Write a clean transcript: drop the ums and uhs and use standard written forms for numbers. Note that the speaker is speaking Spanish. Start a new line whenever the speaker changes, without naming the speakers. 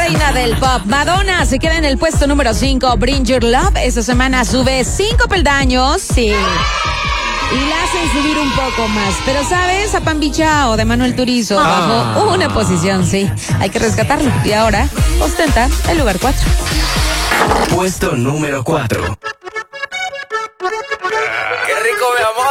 reina del pop. Madonna se queda en el puesto número 5. Bring Your Love esta semana sube 5 peldaños. Sí. Y la hacen subir un poco más. Pero, ¿sabes? A Pambichao de Manuel Turizo bajó una posición, sí. Hay que rescatarlo. Y ahora ostenta el lugar 4.
Puesto número 4.
Qué rico, mi amor.